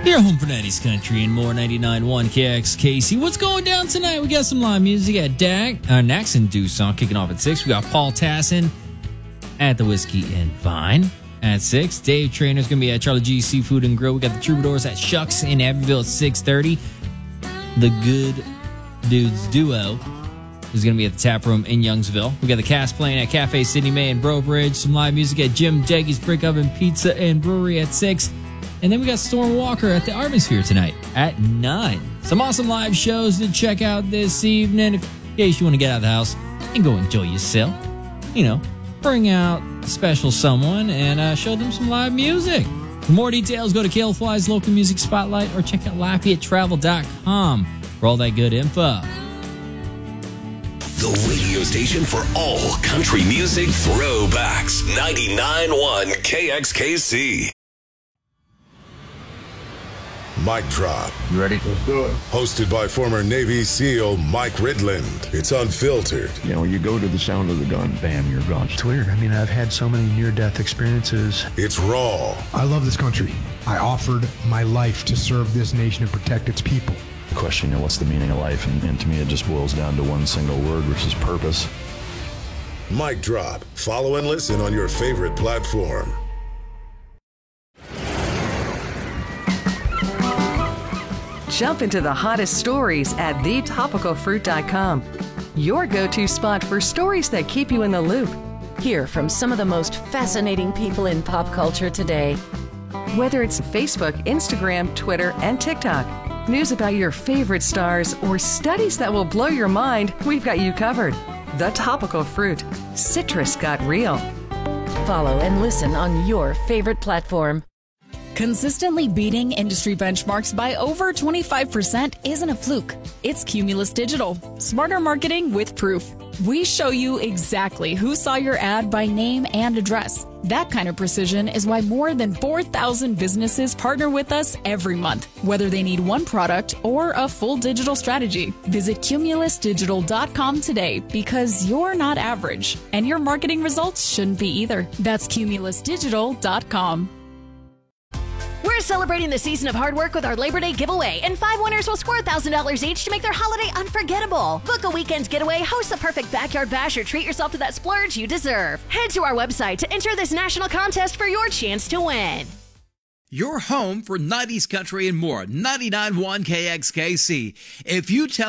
Your home for 90s country and more. 99.1 KXKC. What's going down tonight? We got some live music at Nax and Doosan kicking off at 6. We got Paul Tassin at the Whiskey and Vine at 6. Dave Trainer's going to be at Charlie G Seafood and Grill. We got the Troubadours at Shucks in Abbeville at 6:30. The Good Dudes Duo is going to be at the Tap Room in Youngsville. We got the Cast playing at Cafe Sydney May in Breaux Bridge. Some live music at Jim Jaggy's Brick Oven Pizza and Brewery at 6. And then we got Storm Walker at the Armosphere tonight at 9. Some awesome live shows to check out this evening. In case you want to get out of the house and go enjoy yourself. You know, bring out a special someone and show them some live music. For more details, go to Calefly's Local Music Spotlight or check out LafayetteTravel.com for all that good info. The radio station for all country music throwbacks. 99.1 KXKC. Mic Drop. You ready? Let's do it. Hosted by former Navy SEAL Mike Ridland. It's unfiltered. You know, you go to the sound of the gun, bam, you're gone. It's weird. I mean, I've had so many near-death experiences. It's raw. I love this country. I offered my life to serve this nation and protect its people. The question, you know, what's the meaning of life? And to me, it just boils down to one single word, which is purpose. Mic Drop. Follow and listen on your favorite platform. Jump into the hottest stories at thetopicalfruit.com. Your go-to spot for stories that keep you in the loop. Hear from some of the most fascinating people in pop culture today. Whether it's Facebook, Instagram, Twitter, and TikTok, news about your favorite stars, or studies that will blow your mind, we've got you covered. The Topical Fruit. Citrus got real. Follow and listen on your favorite platform. Consistently beating industry benchmarks by over 25% isn't a fluke. It's Cumulus Digital. Smarter marketing with proof. We show you exactly who saw your ad by name and address. That kind of precision is why more than 4,000 businesses partner with us every month, whether they need one product or a full digital strategy. Visit cumulusdigital.com today because you're not average, and your marketing results shouldn't be either. That's cumulusdigital.com. We're celebrating the season of hard work with our Labor Day giveaway, and 5 winners will score $1,000 each to make their holiday unforgettable. Book a weekend getaway, host a perfect backyard bash, or treat yourself to that splurge you deserve. Head to our website to enter this national contest for your chance to win. Your home for 90s country and more. 99.1 KXKC. If you tell